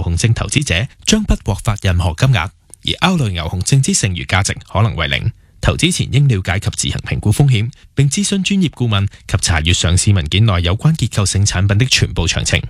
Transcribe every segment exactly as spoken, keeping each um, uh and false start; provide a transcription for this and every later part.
熊證投資者將不獲發任何金額，而 R 類牛熊證之剩餘價值可能為零。投資前應了解及自行評估風險，並諮詢專業顧問及查閱上市文件內有關結構性產品的全部詳情。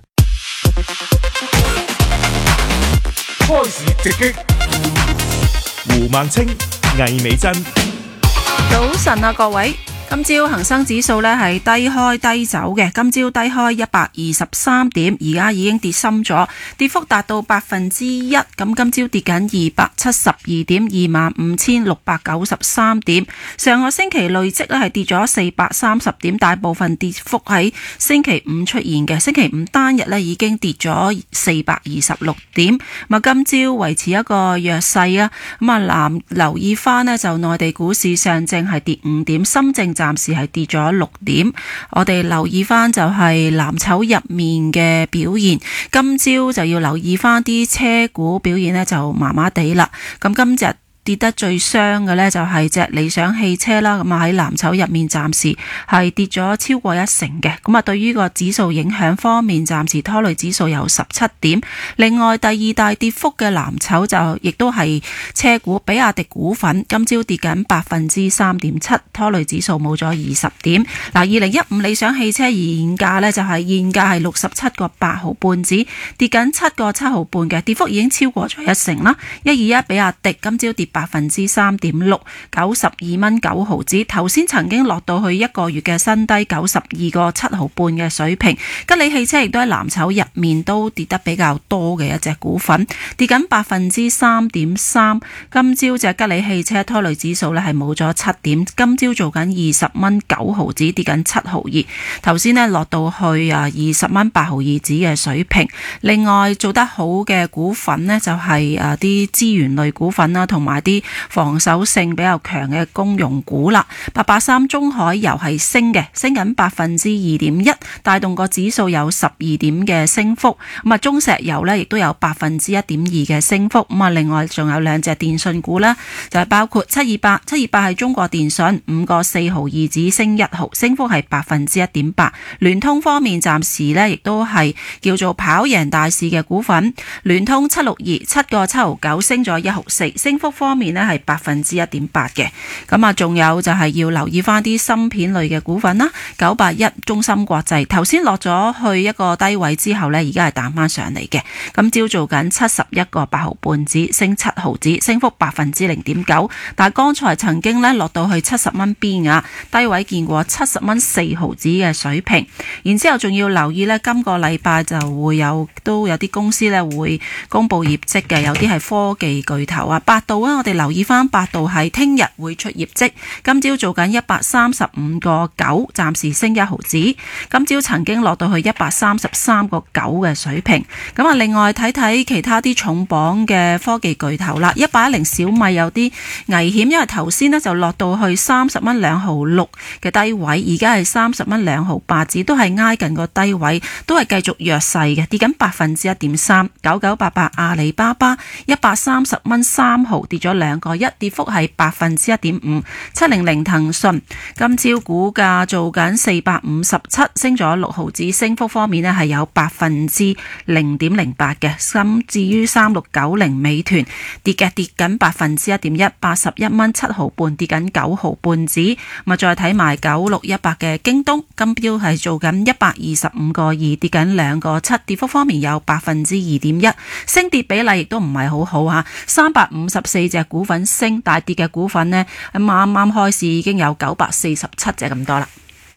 開市直擊，胡孟青、魏美珍。 早晨啊，各位。今朝恒生指數呢係低開低走嘅，今朝低開一百二十三點，而家已經跌深咗，跌幅達到百分之一。咁今朝跌緊二百七十二點，二萬五千六百九十三點。上個星期累積呢係跌咗四百三十點，大部分跌幅喺星期五出現嘅。星期五單日呢已經跌咗四百二十六點。咁啊，今朝維持一個弱勢啊。咁啊，南留意翻呢就內地股市上證係跌五點，深證暫時係跌咗六點，我哋留意翻就係藍籌入面嘅表現，今朝就要留意翻啲車股表現呢就麻麻地啦。咁今日跌得最傷嘅呢就係隻理想汽車啦，咁啊喺藍籌入面暫時係跌咗超過一成嘅，咁啊對於個指數影響方面，暫時拖累指數有十七點。另外第二大跌幅嘅藍籌就亦都係車股，比亞迪股份今朝跌緊百分之三點七，拖累指數冇咗二十點。嗱，二零一五理想汽車現價呢就係現價係六十七個八毫半子，跌緊七個七毫半嘅，跌幅已經超過咗一成啦。一二一比亞迪今朝跌百分之三點六，九十二蚊九毫子。頭先曾經落到去一個月嘅新低九十二個七毫半嘅水平。吉利汽車亦都喺藍籌入面都跌得比較多嘅一隻股份，跌緊百分之三點三。今朝隻吉利汽車拖累指數呢係冇咗七點，今朝做緊二十蚊九毫子，跌緊七毫二。頭先呢落到去啊二十蚊八毫二子嘅水平。另外做得好嘅股份呢，就係啊啲資源類股份啦，同埋啲防守性比較強嘅公用股啦。八八三中海油係升嘅，升緊百分之二點一，帶動個指數有十二點嘅升幅。咁啊，中石油呢亦都有百分之一點二嘅升幅。咁啊，另外仲有兩隻電信股啦，就係包括七二八，七二八係中國電信，五個四毫二子升一毫，升幅係百分之一點八。聯通方面暫時呢亦都係叫做跑贏大市嘅股份，聯通七六二，七個七毫九升咗一毫四，升幅方面呢係百分之一點八嘅。咁啊，仲有就係要留意翻啲芯片類嘅股份啦。九八一中芯國際頭先落咗去一個低位之後呢，而家係彈翻上嚟嘅。咁朝做緊七十一個八毫半子，升七毫子，升幅百分之零點九。但係剛才曾經呢落到去七十蚊邊啊，低位見過七十蚊四毫子嘅水平。然之後仲要留意呢，今個禮拜就會有都有啲公司呢會公布業績嘅，有啲係科技巨頭啊，百度啊，我哋留意翻百度係聽日會出業績。今朝做緊一百三十五個九，暫時升一毫子。今朝曾經落到去一百三十三個九嘅水平。咁啊，另外睇睇其他啲重磅嘅科技巨頭啦，一百一零小米有啲危險，因為頭先呢就落到去三十蚊兩毫六嘅低位，而家係三十蚊兩毫八子，都係挨近個低位，都係繼續弱勢嘅，跌緊百分之一點三。九九八八阿里巴巴一百三十蚊三毫，跌咗兩個一，跌幅係百分之一點五。七零零騰訊今朝股價做緊四百五十七，升咗六毫子，升幅方面呢係有百分之零點零八嘅。咁至於三六九零美團跌嘅，跌緊百分之一點一，八十一蚊七毫半，跌緊九毫半子。咁啊，再睇埋九六一八嘅京東，今朝係做緊一百二十五個二，跌緊兩個七，跌幅方面有百分之二點一，升跌比例亦都唔係好好吓。三百五十四隻股份升，大跌嘅股份呢，咁啱啱開市已經有九百四十七隻咁多啦。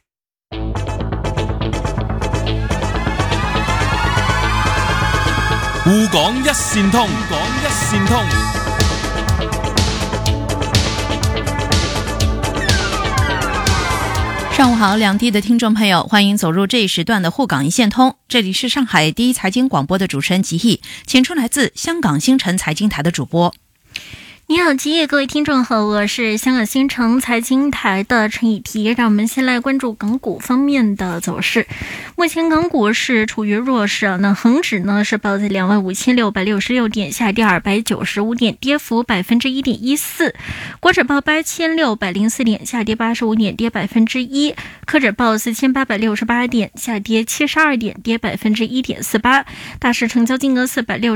滬港一線通，滬港一線通。 上午好，两地的听众朋友，欢迎走入这一时段的沪港一线通。这里是上海第一财经广播的主持人吉毅，请出来自香港星辰财经台的主播。 你好，吉毅，各位听众好，我是香港新城财经台的陈以皮。让我们先来关注港股方面的走势。目前港股是处于弱势啊，那恒指呢是报在两万五千六百六十六点，下跌二百九十五点，跌幅百分之一点一四。国指报八千六百零四点，下跌八十五点，跌百分之一。科指报四千八百六十八点，下跌七十二点，跌百分之一点四八。大市成交金额四百六。